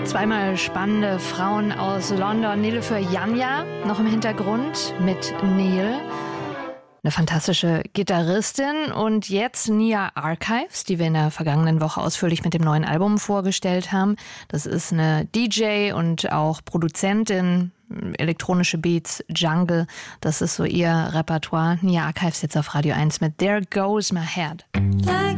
Zweimal spannende Frauen aus London. Nilüfer Yanya noch im Hintergrund mit Neil. Eine fantastische Gitarristin. Und jetzt Nia Archives, die wir in der vergangenen Woche ausführlich mit dem neuen Album vorgestellt haben. Das ist eine DJ und auch Produzentin, elektronische Beats, Jungle. Das ist so ihr Repertoire. Nia Archives jetzt auf Radio 1 mit There Goes My Head.